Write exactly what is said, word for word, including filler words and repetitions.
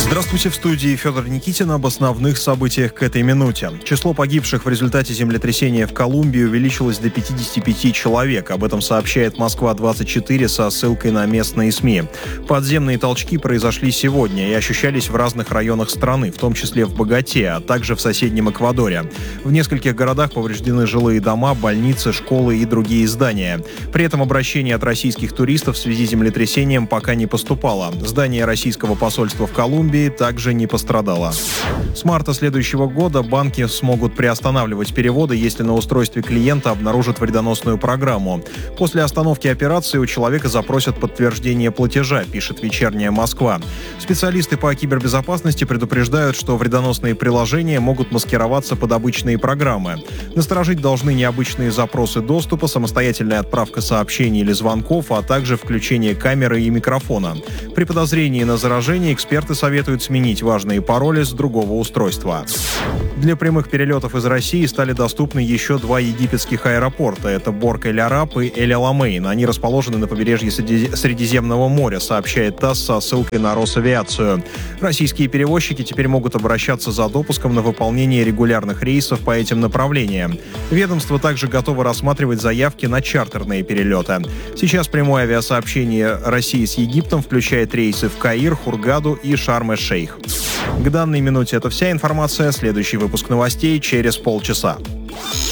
Здравствуйте, в студии Федор Никитин об основных событиях к этой минуте. Число погибших в результате землетрясения в Колумбии увеличилось до пятидесяти пяти человек. Об этом сообщает Москва двадцать четыре со ссылкой на местные СМИ. Подземные толчки произошли сегодня и ощущались в разных районах страны, в том числе в Боготе, а также в соседнем Эквадоре. В нескольких городах повреждены жилые дома, больницы, школы и другие здания. При этом обращение от российских туристов в связи с землетрясением пока не поступало. Здание российского посольства в Колумбии также не пострадало. С марта следующего года банки смогут приостанавливать переводы, если на устройстве клиента обнаружат вредоносную программу. После остановки операции у человека запросят подтверждение платежа, пишет «Вечерняя Москва». Специалисты по кибербезопасности предупреждают, что вредоносные приложения могут маскироваться под обычные программы. Насторожить должны необычные запросы доступа, самостоятельная отправка сообщений или звонков, а также включение камеры и микрофона. При подозрении на заражение эксперты советуют сменить важные пароли с другого устройства. Для прямых перелетов из России стали доступны еще два египетских аэропорта. Это Борг-эль-Араб и Эль-Аламейн. Они расположены на побережье Средиземного моря, сообщает ТАСС со ссылкой на Росавиацию. Российские перевозчики теперь могут обращаться за допуском на выполнение регулярных рейсов по этим направлениям. Ведомство также готово рассматривать заявки на чартерные перелеты. Сейчас прямое авиасообщение России с Египтом включает рейсы в Каир, Хургаду и Шарм-эль-Шейх. К данной минуте это вся информация. Следующий выпуск новостей через полчаса.